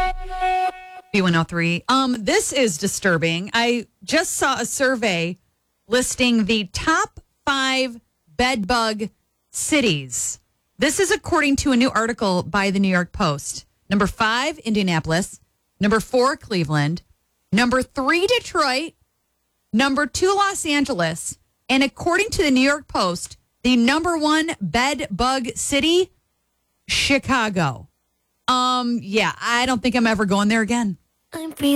B103. This is disturbing. I just saw a survey listing the top 5 bed bug cities. This is according to a new article by the New York Post. Number 5, Indianapolis. Number 4, Cleveland. Number 3, Detroit. Number 2, Los Angeles. And according to the New York Post, the number 1 bed bug city, Chicago. Yeah, I don't think I'm ever going there again. I'm